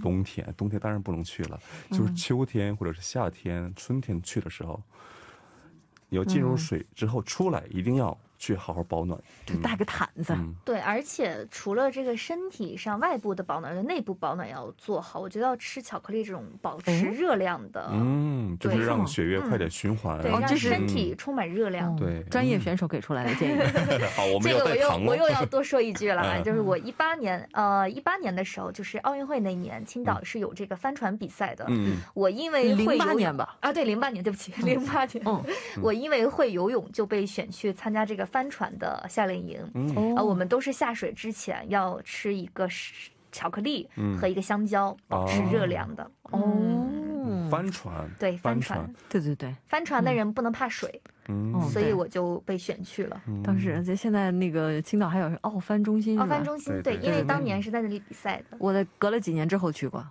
冬天，冬天当然不能去了，就是秋天或者是夏天、春天去的时候，有进入水之后出来，一定要去好好保暖， 就带个毯子。 对，而且除了这个身体上外部的保暖，内部保暖要做好。我觉得要吃巧克力这种保持热量的， 就是让血液快点循环， 对，让身体充满热量。 对， 专业选手给出来的建议。 好，我们这个带糖我又要多说一句了，就是我18年的时候，就是奥运会那年，青岛是有这个帆船比赛的。我因为会游泳 08年吧？ 啊，对，08年，对不起，08年。我因为会游泳，就被选去参加这个帆船的夏令营。我们都是下水之前要吃一个巧克力和一个香蕉，保持热量的。 帆船， 对，帆船， 对， 帆船的人不能怕水，所以我就被选去了。 当时现在那个青岛还有奥帆中心， 奥帆中心，对，因为当年是在那里比赛的。 我隔了几年之后去过，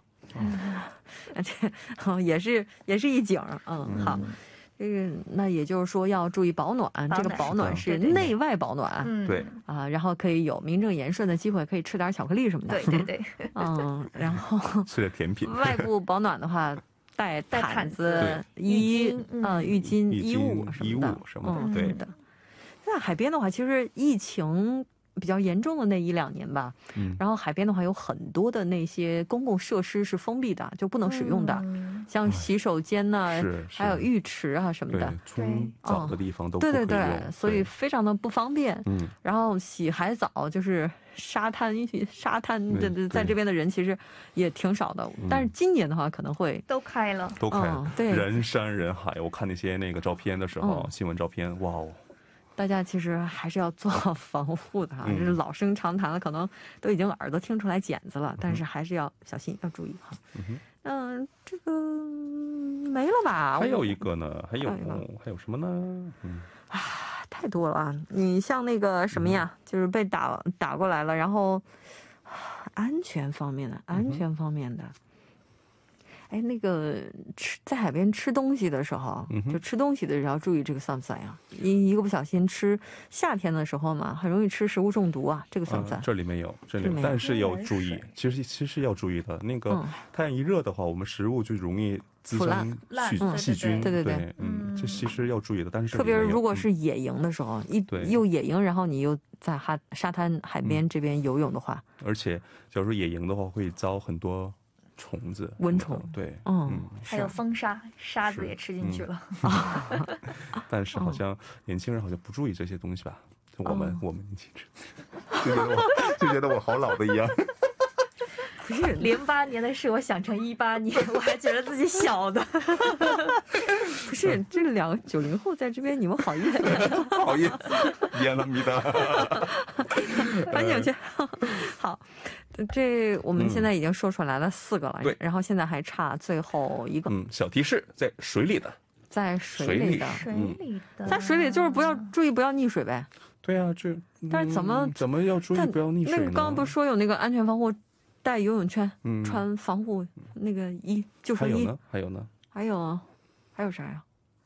也是一景。好。那也就是说要注意保暖，这个保暖是内外保暖， 对啊，然后可以有名正言顺的机会，可以吃点巧克力什么的， 对， 然后吃点甜品。 外部保暖的话，带毯子、浴巾、衣物什么的，对的。在海边的话，其实疫情比较严重的那1-2年吧，然后海边的话有很多的那些公共设施是封闭的，就不能使用的，像洗手间呐，还有浴池啊什么的， 冲澡的地方都不可以用， 对，所以非常的不方便。然后洗海澡就是沙滩的，在这边的人其实也挺少的，但是今年的话可能会都开了， 对， 人山人海。我看那些那个照片的时候，新闻照片，哇哦！ 大家其实还是要做好防护的，这是老生常谈了，可能都已经耳朵听出来茧子了，但是还是要小心，要注意哈。这个没了吧？ 还有一个呢，还有什么呢？ 太多了啊！你像那个什么呀，就是被打过来了，然后安全方面的。那个在海边吃东西的时候，就吃东西的人要注意这个算不算呀？一个不小心吃，夏天的时候嘛，很容易吃食物中毒啊，这个算不算？ 这里没有，但是要注意，其实要注意的。那个太阳一热的话，我们食物就容易滋生细菌，对，这其实要注意的。但是特别如果是野营的时候，又野营，然后你又在沙滩海边这边游泳的话， 而且假如说野营的话，会遭很多虫子， 蚊虫， 对， 还有风沙子也吃进去了。 但是好像年轻人好像不注意这些东西吧？我们年轻人就觉得我好老的一样。 不是08年的事，我想成18年，我还觉得自己小的。 不是，这2个90后在这边，你们好意思？ 好意思，미안합니다。 赶紧去。好，这我们现在已经说出来了4个了， 对， 然后现在还差最后一个。 小提示，在水里的， 在水里的， 在水里就是注意不要溺水呗。 对啊， 但是怎么要注意不要溺水呢？ 那个刚刚不是说有那个安全防护？带游泳圈，穿防护那个救生衣。 还有呢？ 还有啥呀？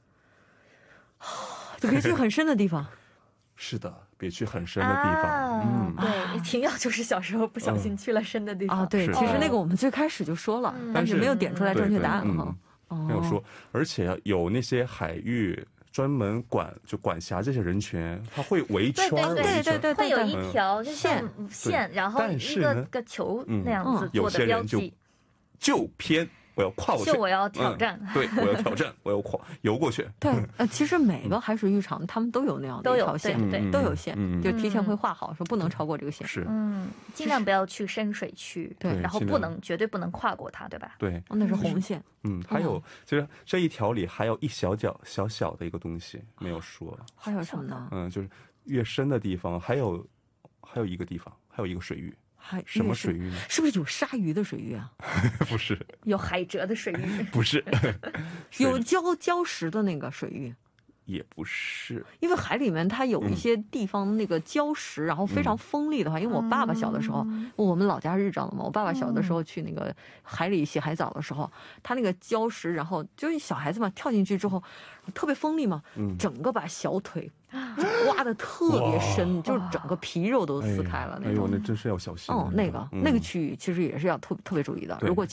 就别去很深的地方。 是的，别去很深的地方。 对，停药就是小时候不小心去了深的地方啊。对，其实那个我们最开始就说了，但是没有点出来正确答案哈。 没有说，而且有那些海域专门管辖这些人群，他会围圈， 对，会有一条就像线，然后一个球那样子做的标记。 就偏我要跨过去， 我要挑战， 对，我要挑战，我要游过去。 对，其实每个海水浴场他们都有那样的一条线，都有线，就提前会画好，说不能超过这个线。 是， 尽量不要去深水区，对，然后绝对不能跨过它，对吧？ 对， 那是红线。 还有就是这一条里还有一小小的一个东西没有说， 还有什么呢？ 就是越深的地方，还有一个地方，还有一个水域。什么水域呢？ 是不是有鲨鱼的水域啊？ 不是。 有海蜇的水域？ 不是。 有礁石的那个水域？ 也不是， 因为海里面它有一些地方那个礁石，然后非常锋利的话，因为我爸爸小的时候，我们老家日照的嘛，我爸爸小的时候去那个海里洗海澡的时候，他那个礁石，然后就是小孩子嘛，跳进去之后特别锋利嘛，整个把小腿刮得特别深，就是整个皮肉都撕开了那种。 那真是要小心。 那个区域其实也是要特别注意的，如果